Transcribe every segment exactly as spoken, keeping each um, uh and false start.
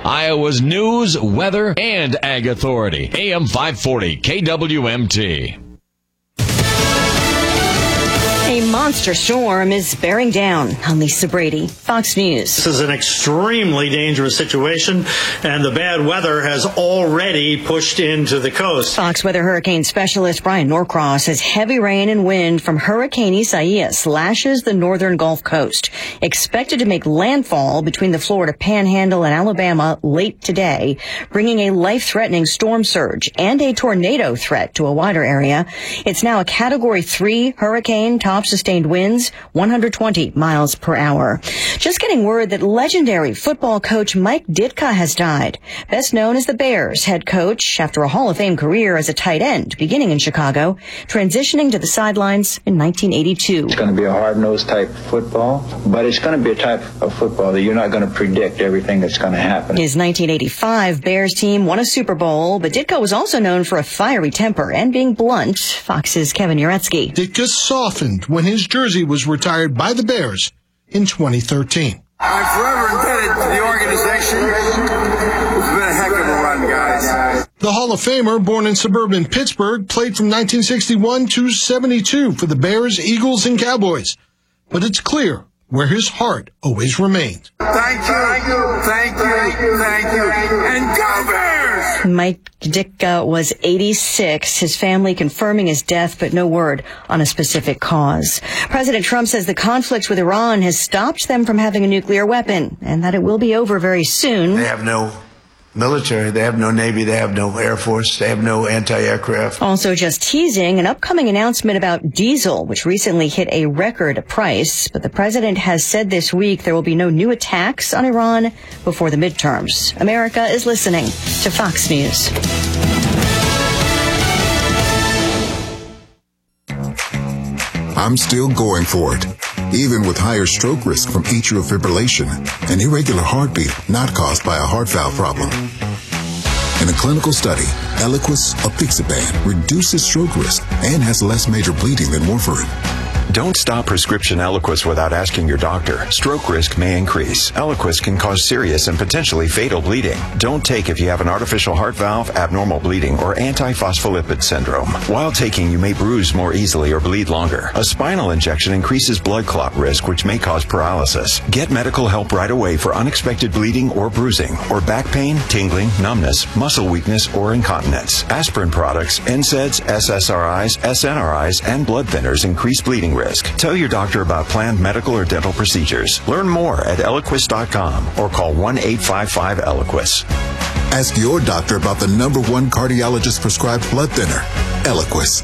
Iowa's news, weather, and ag authority. A M five forty K W M T. A monster storm is bearing down. I'm Lisa Brady, Fox News. This is an extremely dangerous situation, and the bad weather has already pushed into the coast. Fox weather hurricane specialist Brian Norcross says heavy rain and wind from Hurricane Isaias lashes the northern Gulf Coast, expected to make landfall between the Florida Panhandle and Alabama late today, bringing a life-threatening storm surge and a tornado threat to a wider area. It's now a Category three hurricane, top sustained winds one hundred twenty miles per hour. Just getting word that legendary football coach Mike Ditka has died. Best known as the Bears head coach after a Hall of Fame career as a tight end beginning in Chicago, transitioning to the sidelines in nineteen eighty-two. It's going to be a hard-nosed type of football, but it's going to be a type of football that you're not going to predict everything that's going to happen. His nineteen eighty-five Bears team won a Super Bowl, but Ditka was also known for a fiery temper and being blunt. Fox's Kevin Uretsky. Ditka softened when his jersey was retired by the Bears in twenty thirteen. I'm forever indebted to the organization. It's been a heck of a run, guys. The Hall of Famer, born in suburban Pittsburgh, played from nineteen sixty-one to seventy-two for the Bears, Eagles, and Cowboys. But it's clear where his heart always remained. Thank you, thank you, thank you, and go Bears! Mike Ditka was eighty-six, his family confirming his death, but no word on a specific cause. President Trump says the conflict with Iran has stopped them from having a nuclear weapon, and that it will be over very soon. They have no military, they have no Navy, they have no Air Force, they have no anti-aircraft. Also just teasing an upcoming announcement about diesel, which recently hit a record price. But the president has said this week there will be no new attacks on Iran before the midterms. America is listening to Fox News. I'm still going for it, even with higher stroke risk from atrial fibrillation, an irregular heartbeat not caused by a heart valve problem. In a clinical study, Eliquis apixaban reduces stroke risk and has less major bleeding than warfarin. Don't stop prescription Eliquis without asking your doctor. Stroke risk may increase. Eliquis can cause serious and potentially fatal bleeding. Don't take if you have an artificial heart valve, abnormal bleeding, or antiphospholipid syndrome. While taking, you may bruise more easily or bleed longer. A spinal injection increases blood clot risk, which may cause paralysis. Get medical help right away for unexpected bleeding or bruising, or back pain, tingling, numbness, muscle weakness, or incontinence. Aspirin products, N SAIDs, S S R Is, S N R Is, and blood thinners increase bleeding risk. Tell your doctor about planned medical or dental procedures. Learn more at Eliquis dot com or call one eight five five Eliquis. Ask your doctor about the number one cardiologist prescribed blood thinner, Eliquis.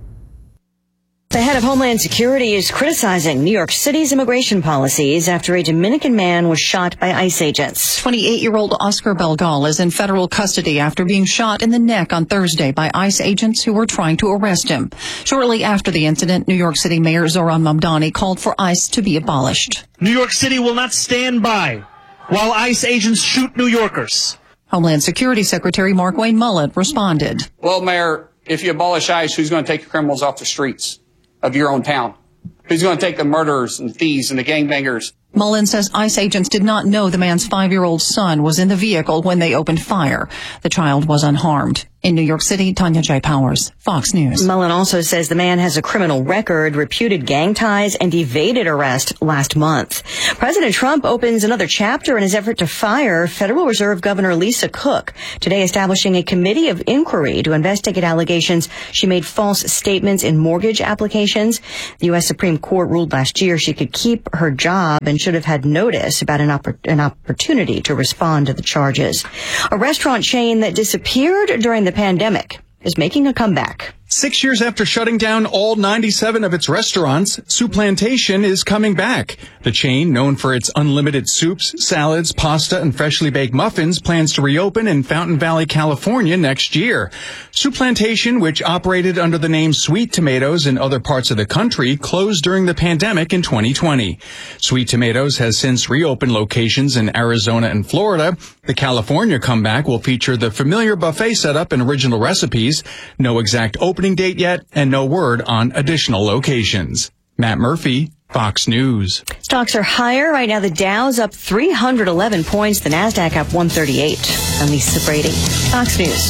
The head of Homeland Security is criticizing New York City's immigration policies after a Dominican man was shot by ICE agents. twenty-eight-year-old Oscar Belgal is in federal custody after being shot in the neck on Thursday by ICE agents who were trying to arrest him. Shortly after the incident, New York City Mayor Zohran Mamdani called for ICE to be abolished. New York City will not stand by while ICE agents shoot New Yorkers. Homeland Security Secretary Markwayne Mullin responded. Well, Mayor, if you abolish ICE, who's going to take the criminals off the streets of your own town? Who's going to take the murderers and thieves and the gangbangers? Mullin says ICE agents did not know the man's five-year-old son was in the vehicle when they opened fire. The child was unharmed. In New York City, Tanya J. Powers, Fox News. Mullin also says the man has a criminal record, reputed gang ties, and evaded arrest last month. President Trump opens another chapter in his effort to fire Federal Reserve Governor Lisa Cook, today establishing a committee of inquiry to investigate allegations she made false statements in mortgage applications. The U S Supreme Court ruled last year she could keep her job and should have had notice about an, oppor- an opportunity to respond to the charges. A restaurant chain that disappeared during the pandemic is making a comeback. Six years after shutting down all ninety-seven of its restaurants, Souplantation is coming back. The chain, known for its unlimited soups, salads, pasta, and freshly baked muffins, plans to reopen in Fountain Valley, California next year. Souplantation, which operated under the name Sweet Tomatoes in other parts of the country, closed during the pandemic in twenty twenty. Sweet Tomatoes has since reopened locations in Arizona and Florida. The California comeback will feature the familiar buffet setup and original recipes. No exact opening date yet, and no word on additional locations. Matt Murphy, Fox News. Stocks are higher. Right now, the Dow's up three hundred eleven points. The NASDAQ up one thirty-eight. I'm Lisa Brady. Fox News.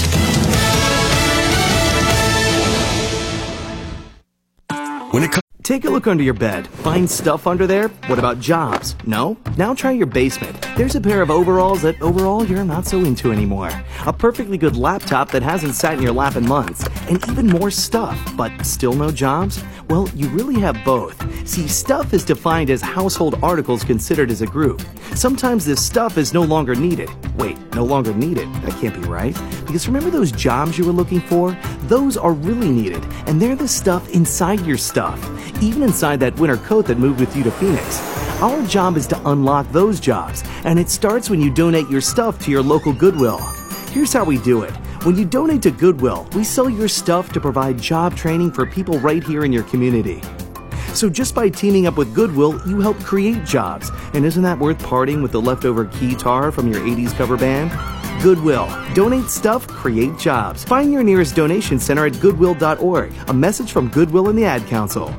When it co- Take a look under your bed. Find stuff under there? What about jobs? No? Now try your basement. There's a pair of overalls that overall you're not so into anymore. A perfectly good laptop that hasn't sat in your lap in months. And even more stuff, but still no jobs? Well, you really have both. See, stuff is defined as household articles considered as a group. Sometimes this stuff is no longer needed. Wait, no longer needed? That can't be right. Because remember those jobs you were looking for? Those are really needed, and they're the stuff inside your stuff. Even inside that winter coat that moved with you to Phoenix. Our job is to unlock those jobs, and it starts when you donate your stuff to your local Goodwill. Here's how we do it. When you donate to Goodwill, we sell your stuff to provide job training for people right here in your community. So just by teaming up with Goodwill, you help create jobs. And isn't that worth parting with the leftover keytar from your eighties cover band? Goodwill. Donate stuff, create jobs. Find your nearest donation center at goodwill dot org. A message from Goodwill and the Ad Council.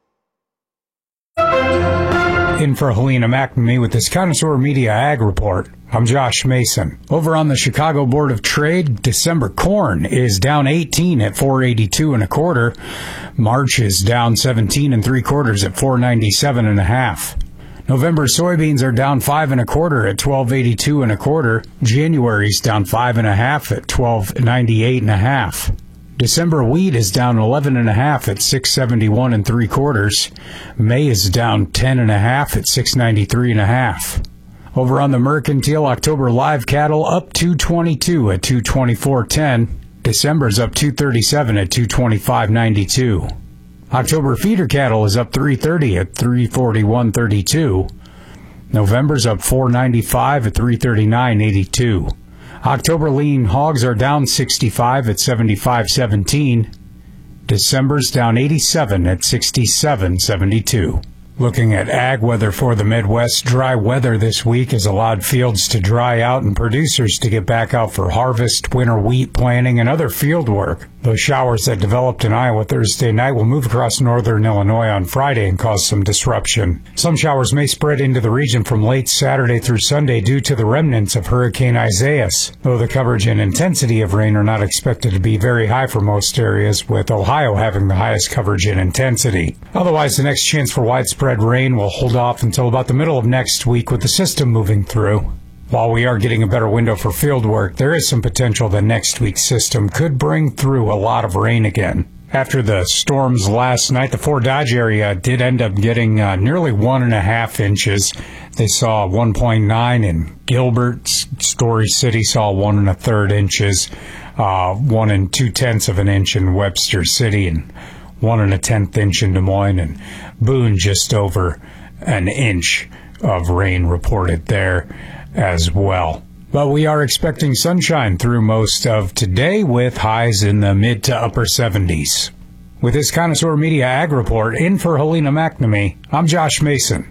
In for Helena McNamee with this Connoisseur Media Ag Report. I'm Josh Mason. Over on the Chicago Board of Trade, December corn is down eighteen at four eighty-two and a quarter. March is down seventeen and three quarters at four ninety-seven and a half. November soybeans are down five and a quarter at twelve eighty-two and a quarter. January's down five and a half at twelve ninety-eight and a half. December wheat is down eleven and a half at six seventy-one and three quarters. May is down ten and a half at six ninety-three and a half. Over on the mercantile, October live cattle up two twenty-two at two twenty-four ten. December's up two thirty-seven at two twenty-five ninety-two. October feeder cattle is up three thirty at three forty-one thirty-two. November's up four ninety-five at three thirty-nine eighty-two. October lean hogs are down sixty-five at seventy-five seventeen. December's down eighty-seven at sixty-seven seventy-two. Looking at ag weather for the Midwest, dry weather this week has allowed fields to dry out and producers to get back out for harvest, winter wheat planting, and other field work. Those showers that developed in Iowa Thursday night will move across northern Illinois on Friday and cause some disruption. Some showers may spread into the region from late Saturday through Sunday due to the remnants of Hurricane Isaias, though the coverage and intensity of rain are not expected to be very high for most areas, with Ohio having the highest coverage and intensity. Otherwise, the next chance for widespread rain will hold off until about the middle of next week with the system moving through. While we are getting a better window for field work, there is some potential that next week's system could bring through a lot of rain again. After the storms last night, the Fort Dodge area did end up getting uh, nearly one and a half inches. They saw one point nine in Gilbert. Story City saw one and a third inches, uh, one and two tenths of an inch in Webster City, and one and a tenth inch in Des Moines, and Boone just over an inch of rain reported there as well. But we are expecting sunshine through most of today with highs in the mid to upper seventies. With this Connoisseur Media Ag Report, in for Helena McNamee, I'm Josh Mason.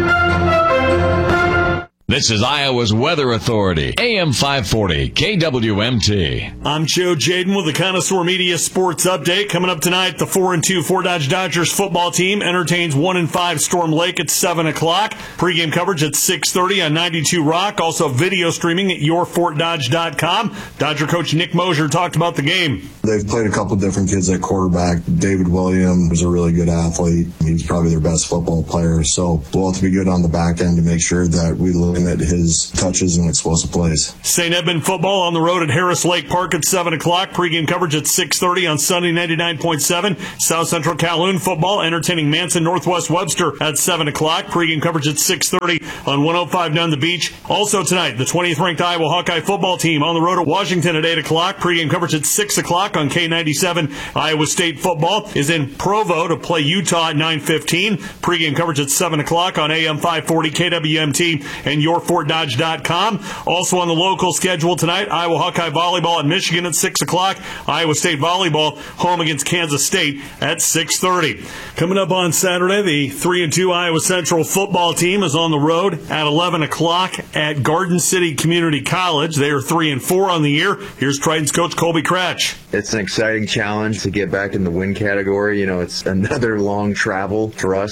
This is Iowa's Weather Authority, A M five forty, K W M T. I'm Joe Jaden with the Connoisseur Media Sports Update. Coming up tonight, the four and two Fort Dodge Dodgers football team entertains one and five Storm Lake at seven o'clock. Pre-game coverage at six thirty on ninety-two Rock. Also video streaming at your fort dodge dot com. Dodger coach Nick Mosier talked about the game. They've played a couple different kids at quarterback. David Williams is a really good athlete. He's probably their best football player. So we'll have to be good on the back end to make sure that we limit his touches and explosive plays. Saint Edmund football on the road at Harris Lake Park at seven o'clock. Pre-game coverage at six thirty on Sunday ninety-nine point seven. South Central Calhoun football entertaining Manson Northwest Webster at seven o'clock. Pre-game coverage at six thirty on one oh five Down the Beach. Also tonight, the twentieth ranked Iowa Hawkeye football team on the road at Washington at eight o'clock. Pre-game coverage at six o'clock on K ninety-seven. Iowa State football is in Provo to play Utah at nine fifteen. Pre-game coverage at seven o'clock on A M five forty, K W M T, and your fort dodge dot com. Also on the local schedule tonight, Iowa Hawkeye volleyball at Michigan at six o'clock. Iowa State volleyball home against Kansas State at six thirty. Coming up on Saturday, the three and two Iowa Central football team is on the road at eleven o'clock at Garden City Community College. They are three and four on the year. Here's Triton's coach Colby Cratch. It's an exciting challenge to get back in the win category. You know, it's another long travel for us.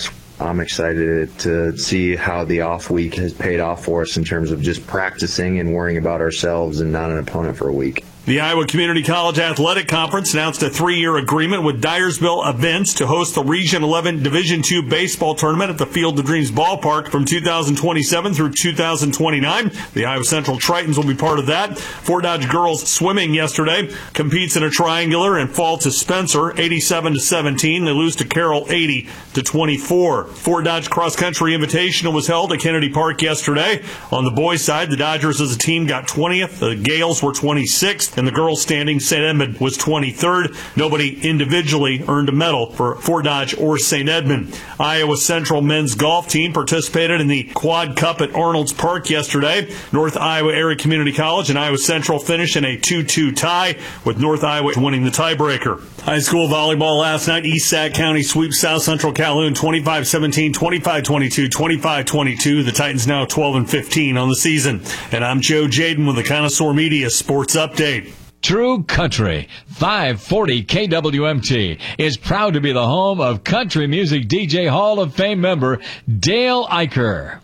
I'm excited to see how the off week has paid off for us in terms of just practicing and worrying about ourselves and not an opponent for a week. The Iowa Community College Athletic Conference announced a three-year agreement with Dyersville Events to host the Region eleven Division two baseball tournament at the Field of Dreams ballpark from two thousand twenty-seven through two thousand twenty-nine. The Iowa Central Tritons will be part of that. Fort Dodge girls swimming yesterday competes in a triangular and fall to Spencer eighty-seven to seventeen. They lose to Carroll eighty to twenty-four. Fort Dodge Cross Country Invitational was held at Kennedy Park yesterday. On the boys' side, the Dodgers as a team got twentieth. The Gales were twenty-sixth. And the girls' standing, Saint Edmund was twenty-third. Nobody individually earned a medal for Fort Dodge or Saint Edmund. Iowa Central men's golf team participated in the Quad Cup at Arnold's Park yesterday. North Iowa Area Community College and Iowa Central finished in a two two tie, with North Iowa winning the tiebreaker. High school volleyball last night. East Sac County sweeps South Central Calhoun twenty-five seventeen, twenty-five twenty-two, twenty-five twenty-two. The Titans now twelve and fifteen on the season. And I'm Joe Jaden with the Connoisseur Media Sports Update. True Country, five forty K W M T, is proud to be the home of country music D J Hall of Fame member Dale Eicher.